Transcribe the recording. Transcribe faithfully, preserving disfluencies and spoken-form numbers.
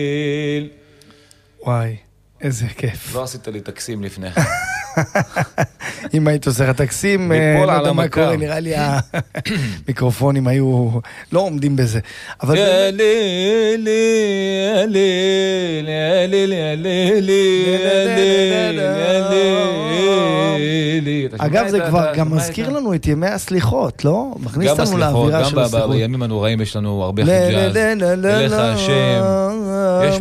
וואי, איזה כיף. לא עשית לי טקסים לפני. אם היית עושה לך טקסים, לא יודע מה קורה, נראה לי המיקרופונים היו לא עומדים בזה. אבל אגב, זה כבר גם מזכיר לנו את ימי הסליחות, לא? מכניס לנו לאווירה של הסליחות. גם בימים הנוראים יש לנו הרבה חג'אז. אליך השם.